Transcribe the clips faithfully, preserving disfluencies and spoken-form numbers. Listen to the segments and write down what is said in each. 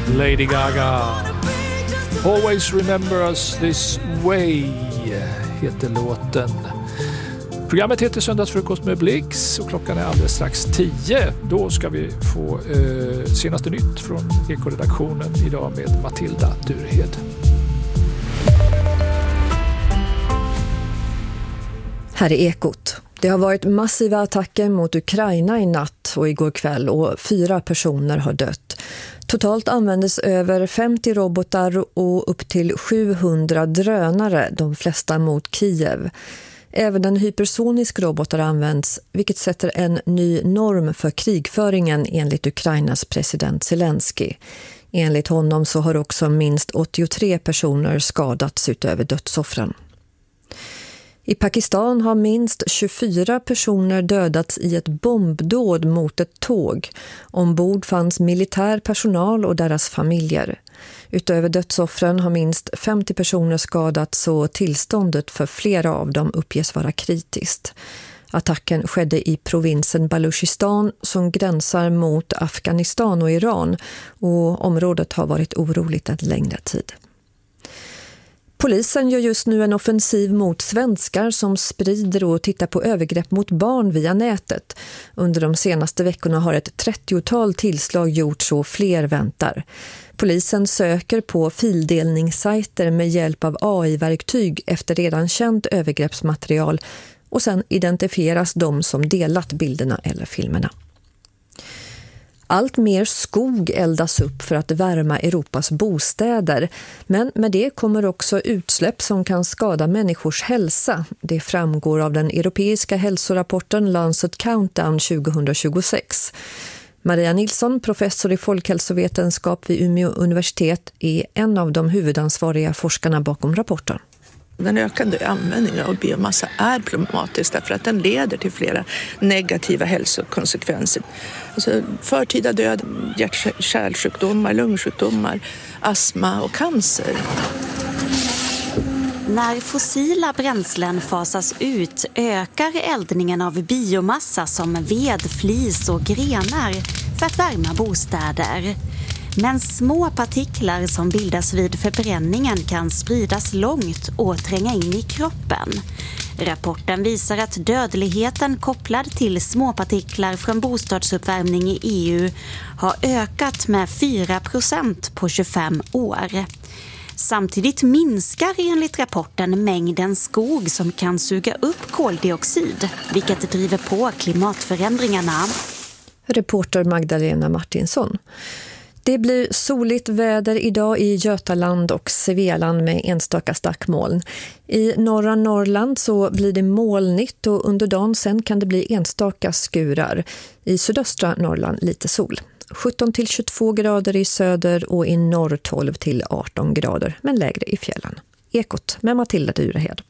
Lady Gaga. Always remember us this way heter låten. Programmet heter Söndagsfrukost med Blix och klockan är alldeles strax tio. Då ska vi få eh, senaste nytt från Eko-redaktionen idag med Matilda Durhed. Här är Ekot. Det har varit massiva attacker mot Ukraina i natt och igår kväll och fyra personer har dött. Totalt användes över femtio robotar och upp till sjuhundra drönare, de flesta mot Kiev. Även en hypersonisk robot har använts, vilket sätter en ny norm för krigföringen enligt Ukrainas president Zelensky. Enligt honom så har också minst åttiotre personer skadats utöver dödsoffren. I Pakistan har minst tjugofyra personer dödats i ett bombdåd mot ett tåg. Ombord fanns militär personal och deras familjer. Utöver dödsoffren har minst femtio personer skadats och tillståndet för flera av dem uppges vara kritiskt. Attacken skedde i provinsen Baluchistan som gränsar mot Afghanistan och Iran och området har varit oroligt en längre tid. Polisen gör just nu en offensiv mot svenskar som sprider och tittar på övergrepp mot barn via nätet. Under de senaste veckorna har ett trettiotal tillslag gjorts och fler väntar. Polisen söker på fildelningssajter med hjälp av A I-verktyg efter redan känt övergreppsmaterial och sen identifieras de som delat bilderna eller filmerna. Allt mer skog eldas upp för att värma Europas bostäder. Men med det kommer också utsläpp som kan skada människors hälsa. Det framgår av den europeiska hälsorapporten Lancet Countdown tjugohundratjugosex. Maria Nilsson, professor i folkhälsovetenskap vid Umeå universitet, är en av de huvudansvariga forskarna bakom rapporten. Den ökande användningen av biomassa är problematisk därför att den leder till flera negativa hälsokonsekvenser. Alltså förtida död, hjärt-kärlsjukdomar, lungsjukdomar, astma och cancer. När fossila bränslen fasas ut ökar eldningen av biomassa som ved, flis och grenar för att värma bostäder. Men små partiklar som bildas vid förbränningen kan spridas långt och tränga in i kroppen. Rapporten visar att dödligheten kopplad till småpartiklar från bostadsuppvärmning i E U har ökat med fyra procent på tjugofem år. Samtidigt minskar enligt rapporten mängden skog som kan suga upp koldioxid, vilket driver på klimatförändringarna. Reporter Magdalena Martinsson. Det blir soligt väder idag i Götaland och Svealand med enstaka stackmoln. I norra Norrland så blir det molnigt och under dagen sen kan det bli enstaka skurar. I sydöstra Norrland lite sol. sjutton till tjugotvå grader i söder och i norr tolv till arton grader, men lägre i fjällen. Ekot med Matilda Durhed.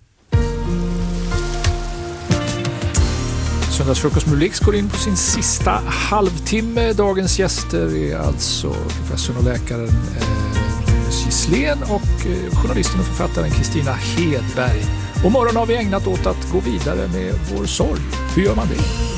Söndagsfrukost med Blix går in på sin sista halvtimme. Dagens gäster är alltså professorn och läkaren eh, Gislén och eh, journalisten och författaren Kristina Hedberg. Och morgon har vi ägnat åt att gå vidare med vår sorg. Hur gör man det?